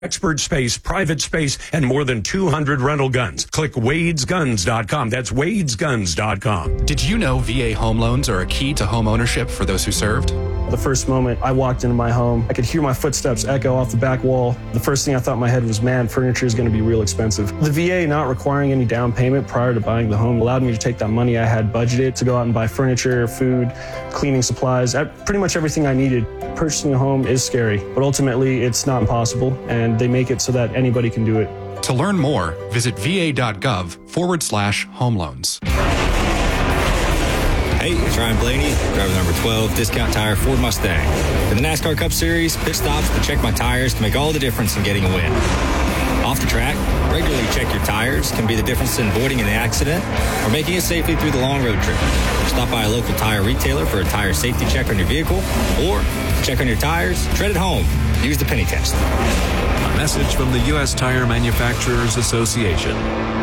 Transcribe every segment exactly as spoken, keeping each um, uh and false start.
Expert space, private space, and more than two hundred rental guns. Click Wades Guns dot com. That's Wades Guns dot com. Did you know V A home loans are a key to home ownership for those who served? The first moment I walked into my home, I could hear my footsteps echo off the back wall. The first thing I thought in my head was, man, furniture is going to be real expensive. The V A not requiring any down payment prior to buying the home allowed me to take that money I had budgeted to go out and buy furniture, food, cleaning supplies, pretty much everything I needed. Purchasing a home is scary, but ultimately it's not impossible, and they make it so that anybody can do it. To learn more, visit va.gov forward slash home loans. Hey, it's Ryan Blaney, driver number twelve, Discount Tire Ford Mustang. For the NASCAR Cup Series, pit stops to check my tires can make all the difference in getting a win. Off the track, regularly check your tires can be the difference in avoiding an accident or making it safely through the long road trip. Stop by a local tire retailer for a tire safety check on your vehicle, or check on your tires, tread at home. Use the penny test. A message from the U S Tire Manufacturers Association.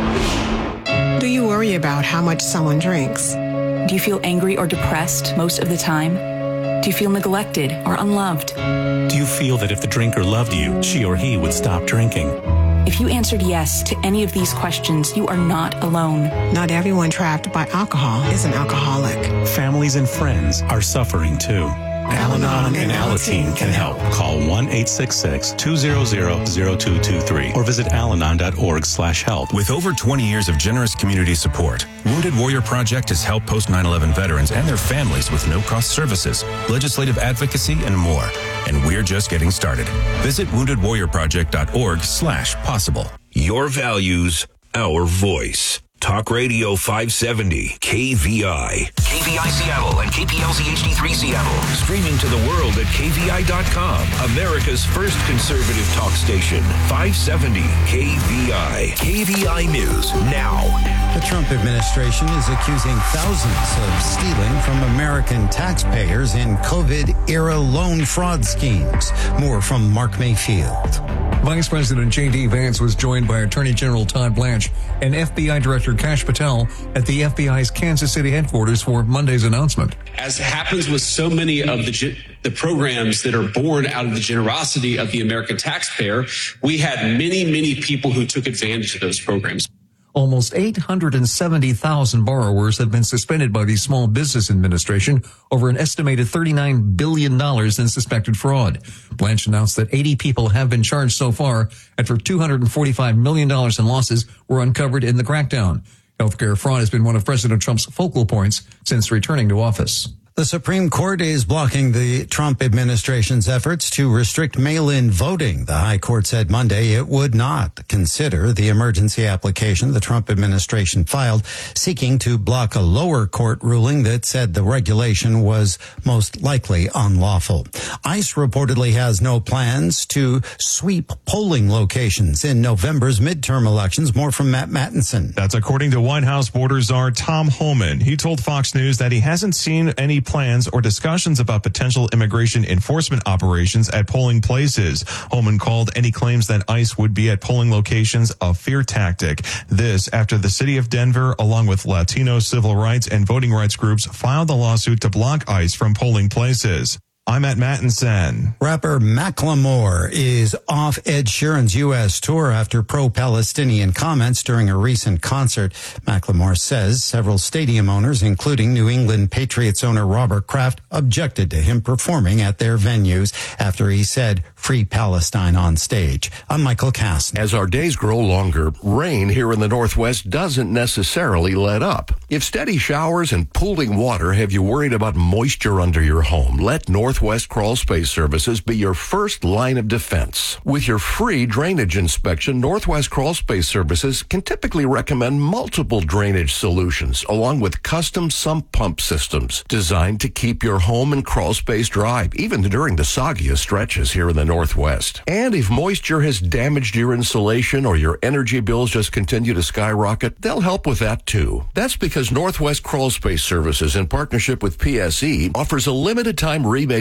Do you worry about how much someone drinks? Do you feel angry or depressed most of the time? Do you feel neglected or unloved? Do you feel that if the drinker loved you, she or he would stop drinking? If you answered yes to any of these questions, you are not alone. Not everyone trapped by alcohol is an alcoholic. Families and friends are suffering too. Al-Anon and Alateen can help. Call one eight six six, two zero zero, zero two two three or visit alanon.org slash help. With over twenty years of generous community support, Wounded Warrior Project has helped post nine eleven veterans and their families with no-cost services, legislative advocacy, and more. And we're just getting started. Visit wounded warrior project dot org slash possible. Your values, our voice. Talk Radio five seventy, K V I. K V I Seattle and K P L Z H D three Seattle. Streaming to the world at K V I dot com. America's first conservative talk station. five seventy K V I. K V I News now. The Trump administration is accusing thousands of stealing from American taxpayers in COVID-era loan fraud schemes. More from Mark Mayfield. Vice President J D. Vance was joined by Attorney General Todd Blanche and F B I Director Kash Patel at the F B I's Kansas City headquarters for Monday's announcement. As happens with so many of the the programs that are born out of the generosity of the American taxpayer, we had many, many people who took advantage of those programs. Almost eight hundred seventy thousand borrowers have been suspended by the Small Business Administration over an estimated thirty-nine billion dollars in suspected fraud. Blanche announced that eighty people have been charged so far, and for two hundred forty-five million dollars in losses were uncovered in the crackdown. Healthcare fraud has been one of President Trump's focal points since returning to office. The Supreme Court is blocking the Trump administration's efforts to restrict mail-in voting. The High Court said Monday it would not consider the emergency application the Trump administration filed, seeking to block a lower court ruling that said the regulation was most likely unlawful. ICE reportedly has no plans to sweep polling locations in November's midterm elections. More from Matt Mattinson. That's according to White House border czar Tom Homan. He told Fox News that he hasn't seen any plans or discussions about potential immigration enforcement operations at polling places. Holman called any claims that ICE would be at polling locations a fear tactic. This after the city of Denver, along with Latino civil rights and voting rights groups, filed a lawsuit to block ICE from polling places. I'm at Mattinson. Rapper Macklemore is off Ed Sheeran's U S tour after pro-Palestinian comments during a recent concert. Macklemore says several stadium owners, including New England Patriots owner Robert Kraft, objected to him performing at their venues after he said "Free Palestine" on stage. I'm Michael Cass. As our days grow longer, rain here in the Northwest doesn't necessarily let up. If steady showers and pooling water have you worried about moisture under your home, let North Northwest Crawl Space Services be your first line of defense. With your free drainage inspection, Northwest Crawl Space Services can typically recommend multiple drainage solutions along with custom sump pump systems designed to keep your home and crawl space dry, even during the soggiest stretches here in the Northwest. And if moisture has damaged your insulation or your energy bills just continue to skyrocket, they'll help with that too. That's because Northwest Crawl Space Services, in partnership with P S E, offers a limited time rebate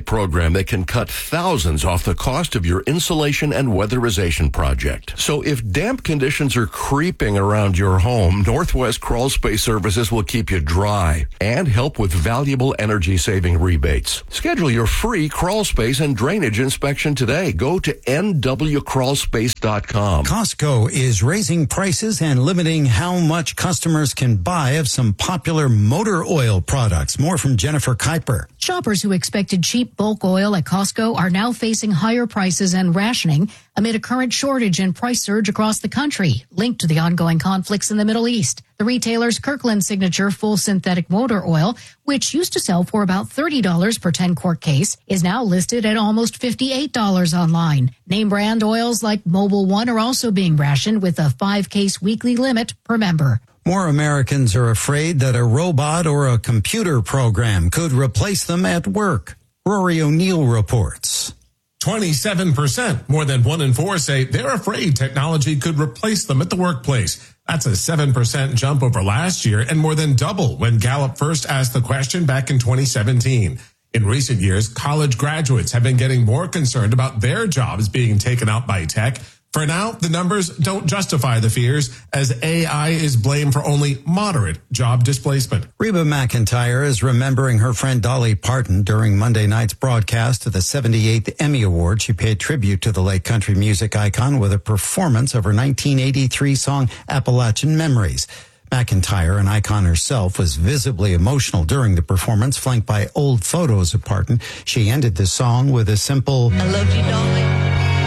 rebate program that can cut thousands off the cost of your insulation and weatherization project. So if damp conditions are creeping around your home, Northwest Crawl Space Services will keep you dry and help with valuable energy-saving rebates. Schedule your free crawl space and drainage inspection today. Go to N W crawl space dot com. Costco is raising prices and limiting how much customers can buy of some popular motor oil products. More from Jennifer Kuiper. Shoppers who expected cheap bulk oil at Costco are now facing higher prices and rationing amid a current shortage and price surge across the country, linked to the ongoing conflicts in the Middle East. The retailer's Kirkland Signature full synthetic motor oil, which used to sell for about thirty dollars per ten-quart case, is now listed at almost fifty-eight dollars online. Name brand oils like Mobil One are also being rationed with a five-case weekly limit per member. More Americans are afraid that a robot or a computer program could replace them at work. Rory O'Neill reports. twenty-seven percent, more than one in four, say they're afraid technology could replace them at the workplace. That's a seven percent jump over last year and more than double when Gallup first asked the question back in twenty seventeen. In recent years, college graduates have been getting more concerned about their jobs being taken out by tech. For now, the numbers don't justify the fears, as A I is blamed for only moderate job displacement. Reba McEntire is remembering her friend Dolly Parton during Monday night's broadcast of the seventy-eighth Emmy Award. She paid tribute to the late country music icon with a performance of her nineteen eighty-three song Appalachian Memories. McEntire, an icon herself, was visibly emotional during the performance, flanked by old photos of Parton. She ended the song with a simple, "I love you, darling."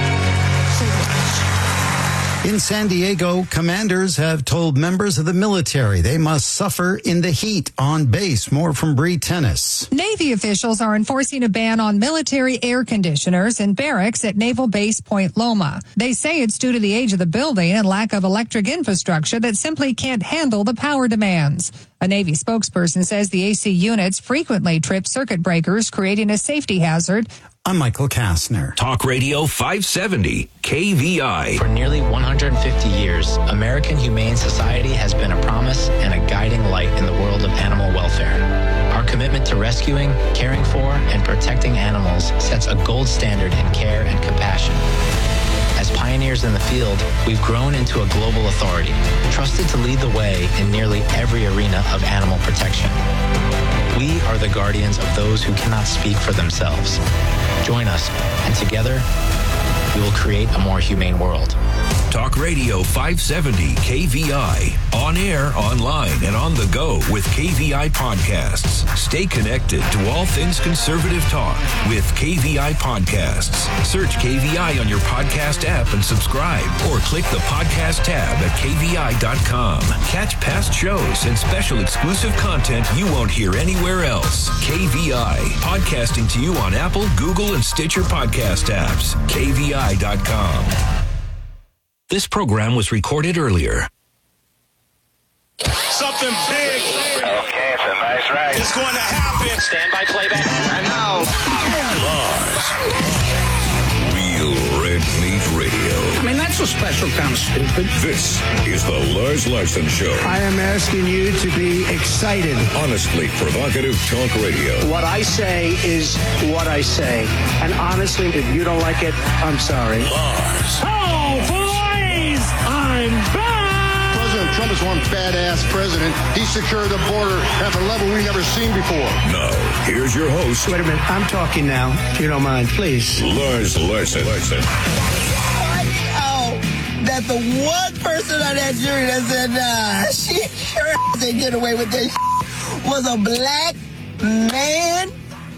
In San Diego, commanders have told members of the military they must suffer in the heat on base. More from Bree Tennis. Navy officials are enforcing a ban on military air conditioners in barracks at Naval Base Point Loma. They say it's due to the age of the building and lack of electric infrastructure that simply can't handle the power demands. A Navy spokesperson says the A C units frequently trip circuit breakers, creating a safety hazard. I'm Michael Kastner. Talk Radio five seventy, K V I. For nearly one hundred fifty years, American Humane Society has been a promise and a guiding light in the world of animal welfare. Our commitment to rescuing, caring for, and protecting animals sets a gold standard in care and compassion. As pioneers in the field, we've grown into a global authority, trusted to lead the way in nearly every arena of animal protection. We are the guardians of those who cannot speak for themselves. Join us, and together, we will create a more humane world. Talk Radio five seventy K V I. On air, online, and on the go with K V I Podcasts. Stay connected to all things conservative talk with K V I Podcasts. Search K V I on your podcast app and subscribe, or click the podcast tab at K V I dot com. Catch past shows and special exclusive content you won't hear anywhere else. K V I. Podcasting to you on Apple, Google, and Stitcher podcast apps. K V I dot com. This program was recorded earlier. Something big. Okay, it's a nice ride. It's going to happen. Stand by playback. And now, Lars. Real Red Meat Radio. I mean, that's a special kind of stupid. This is the Lars Larson Show. I am asking you to be excited. Honestly provocative talk radio. What I say is what I say. And honestly, if you don't like it, I'm sorry. Lars. Oh, boys! I'm back! President Trump is one badass president. He secured the border at a level we've never seen before. Now, here's your host. Wait a minute. I'm talking now, if you don't mind, please. Lars Larson. Larson. Oh, that the one person on that jury that said, nah, she sure didn't get away with this was a black man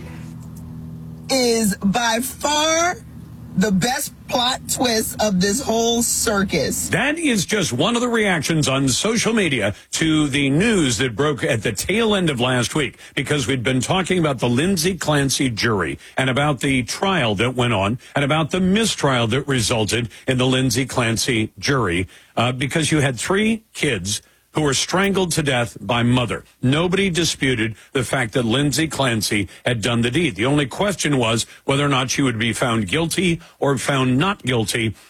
is by far the best plot twist of this whole circus. That is just one of the reactions on social media to the news that broke at the tail end of last week, because we'd been talking about the Lindsay Clancy jury and about the trial that went on and about the mistrial that resulted in the Lindsay Clancy jury, uh, because you had three kids who were strangled to death by mother. Nobody disputed the fact that Lindsay Clancy had done the deed. The only question was whether or not she would be found guilty or found not guilty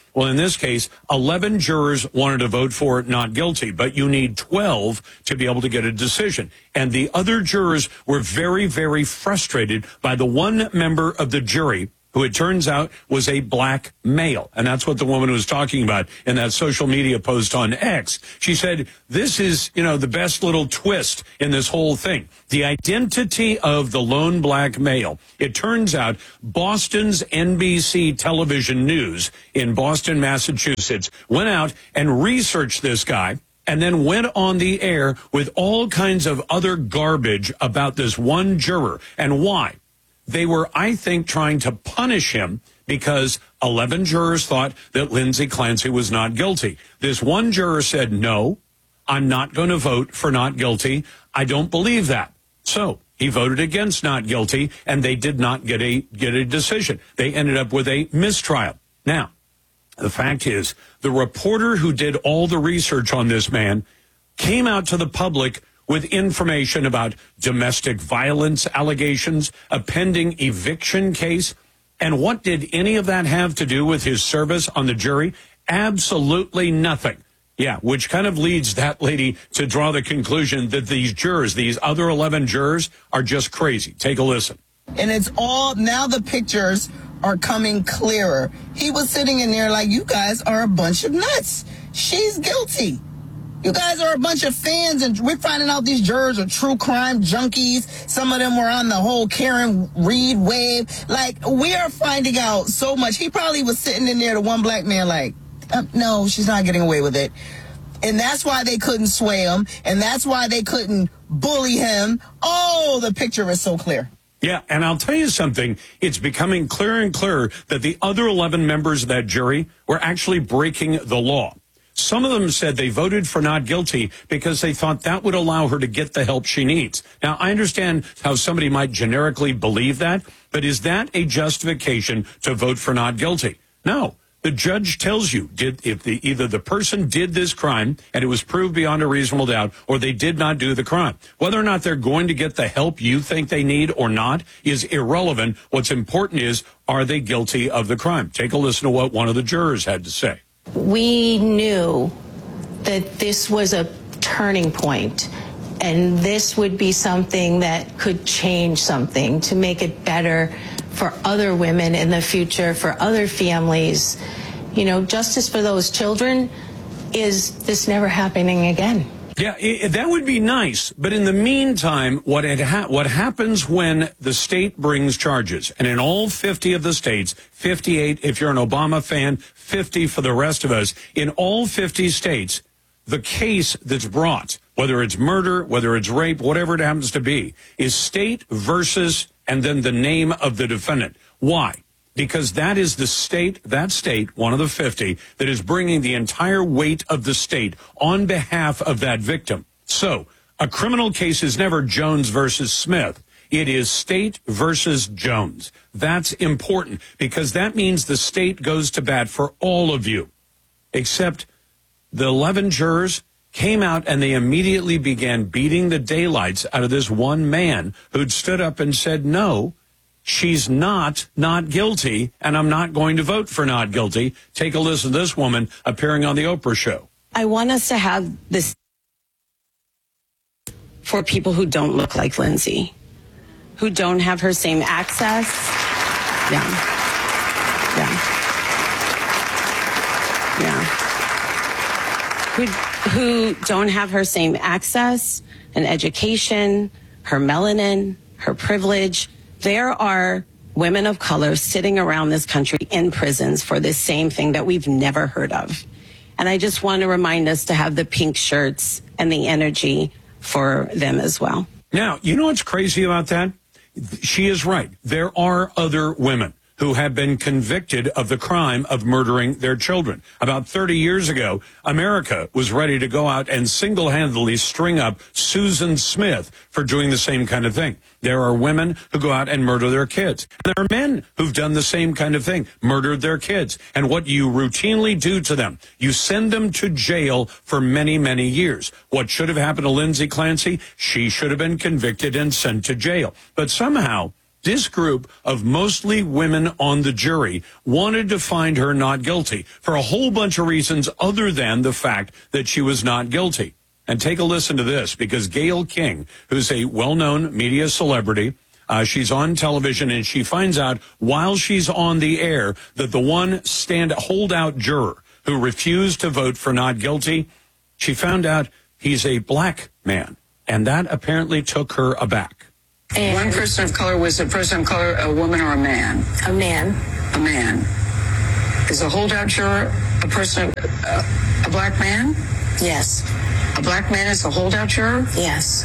Well, in this case, eleven jurors wanted to vote for not guilty, but you need twelve to be able to get a decision. And the other jurors were very, very frustrated by the one member of the jury who it turns out was a black male. And that's what the woman was talking about in that social media post on X. She said, this is, you know, the best little twist in this whole thing. The identity of the lone black male. It turns out Boston's N B C television news in Boston, Massachusetts, went out and researched this guy and then went on the air with all kinds of other garbage about this one juror. And why? They were, I think, trying to punish him because eleven jurors thought that Lindsay Clancy was not guilty. This one juror said, no, I'm not going to vote for not guilty. I don't believe that. So he voted against not guilty, and they did not get a get a decision. They ended up with a mistrial. Now, the fact is, the reporter who did all the research on this man came out to the public with information about domestic violence allegations, a pending eviction case. And what did any of that have to do with his service on the jury? Absolutely nothing. Yeah, which kind of leads that lady to draw the conclusion that these jurors, these other eleven jurors, are just crazy. Take a listen. And it's all, now the pictures are coming clearer. He was sitting in there like, you guys are a bunch of nuts. She's guilty. You guys are a bunch of fans, and we're finding out these jurors are true crime junkies. Some of them were on the whole Karen Reed wave. Like, we are finding out so much. He probably was sitting in there, the one black man, like, um, no, she's not getting away with it. And that's why they couldn't sway him, and that's why they couldn't bully him. Oh, the picture is so clear. Yeah, and I'll tell you something. It's becoming clearer and clearer that the other eleven members of that jury were actually breaking the law. Some of them said they voted for not guilty because they thought that would allow her to get the help she needs. Now, I understand how somebody might generically believe that, but is that a justification to vote for not guilty? No. The judge tells you did if the either the person did this crime and it was proved beyond a reasonable doubt, or they did not do the crime. Whether or not they're going to get the help you think they need or not is irrelevant. What's important is, are they guilty of the crime? Take a listen to what one of the jurors had to say. We knew that this was a turning point, and this would be something that could change something to make it better for other women in the future, for other families. You know, justice for those children is this never happening again. Yeah, it, that would be nice. But in the meantime, what it ha- what happens when the state brings charges, and in all fifty of the states, fifty-eight if you're an Obama fan, fifty for the rest of us, in all fifty states, the case that's brought, whether it's murder, whether it's rape, whatever it happens to be, is state versus and then the name of the defendant. Why? Because that is the state, that state, one of the fifty, that is bringing the entire weight of the state on behalf of that victim. So a criminal case is never Jones versus Smith. It is state versus Jones. That's important because that means the state goes to bat for all of you. Except the eleven jurors came out and they immediately began beating the daylights out of this one man who'd stood up and said, no, she's not not guilty, and I'm not going to vote for not guilty. Take a listen to this woman appearing on the Oprah show. I want us to have this for people who don't look like Lindsay, who don't have her same access. Yeah. Yeah. Yeah. Who, who don't have her same access and education, her melanin, her privilege. There are women of color sitting around this country in prisons for this same thing that we've never heard of. And I just want to remind us to have the pink shirts and the energy for them as well. Now, you know what's crazy about that? She is right. There are other women who have been convicted of the crime of murdering their children. About thirty years ago, America was ready to go out and single-handedly string up Susan Smith for doing the same kind of thing. There are women who go out and murder their kids. There are men who've done the same kind of thing, murdered their kids. And what you routinely do to them, you send them to jail for many, many years. What should have happened to Lindsay Clancy? She should have been convicted and sent to jail. But somehow, This group of mostly women on the jury wanted to find her not guilty for a whole bunch of reasons other than the fact that she was not guilty. And take a listen to this, because Gayle King, who's a well-known media celebrity, uh, she's on television, and she finds out while she's on the air that the one stand holdout juror who refused to vote for not guilty, she found out he's a black man. And that apparently took her aback. And one person of color, was a person of color a woman or a man? A man. A man. Is a holdout juror a person, uh, a black man? Yes. A black man is a holdout juror? Yes.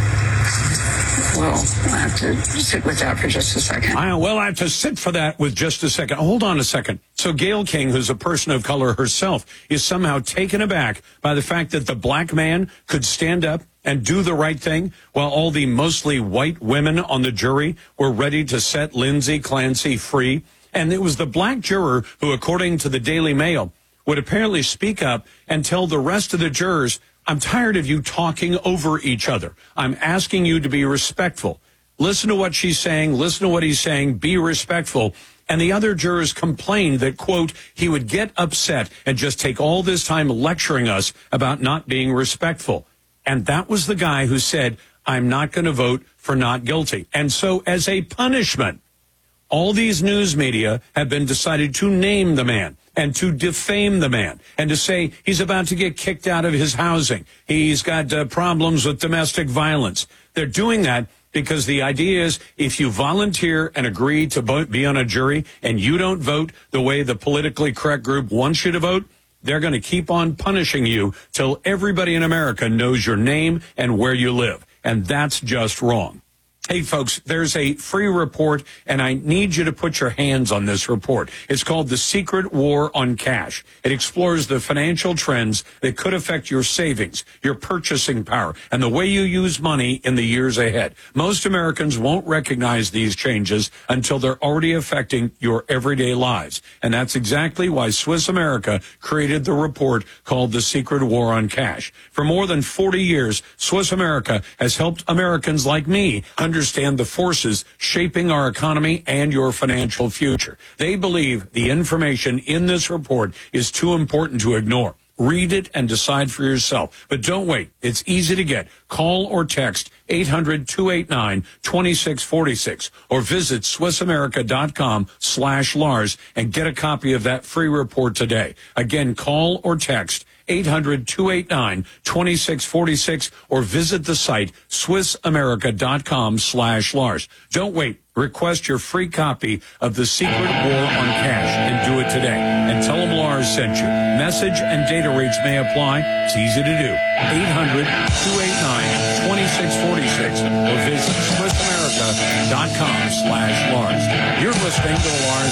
Well, I have to sit with that for just a second. I, well, I have to sit for that with just a second. Hold on a second. So Gayle King, who's a person of color herself, is somehow taken aback by the fact that the black man could stand up and do the right thing while all the mostly white women on the jury were ready to set Lindsay Clancy free. And it was the black juror who, according to the Daily Mail, would apparently speak up and tell the rest of the jurors, I'm tired of you talking over each other. I'm asking you to be respectful. Listen to what she's saying. Listen to what he's saying. Be respectful. And the other jurors complained that, quote, he would get upset and just take all this time lecturing us about not being respectful. And that was the guy who said, I'm not going to vote for not guilty. And so as a punishment, all these news media have been decided to name the man and to defame the man and to say he's about to get kicked out of his housing. He's got uh, problems with domestic violence. They're doing that because the idea is if you volunteer and agree to vote, be on a jury and you don't vote the way the politically correct group wants you to vote, they're going to keep on punishing you till everybody in America knows your name and where you live. And that's just wrong. Hey, folks, there's a free report, and I need you to put your hands on this report. It's called The Secret War on Cash. It explores the financial trends that could affect your savings, your purchasing power, and the way you use money in the years ahead. Most Americans won't recognize these changes until they're already affecting your everyday lives. And that's exactly why Swiss America created the report called The Secret War on Cash. For more than forty years, Swiss America has helped Americans like me understand the forces shaping our economy and your financial future. They believe the information in this report is too important to ignore. Read it and decide for yourself. But don't wait. It's easy to get. Call or text eight hundred, two eight nine, two six four six or visit SwissAmerica.com slash Lars and get a copy of that free report today. Again, call or text eight hundred, two eight nine, two six four six or visit the site SwissAmerica.com slash Lars. Don't wait. Request your free copy of The Secret War on Cash and do it today. And tell them Lars sent you. Message and data rates may apply. It's easy to do. eight hundred, two eight nine, two six four six or visit SwissAmerica.com slash Lars. You're listening to the Lars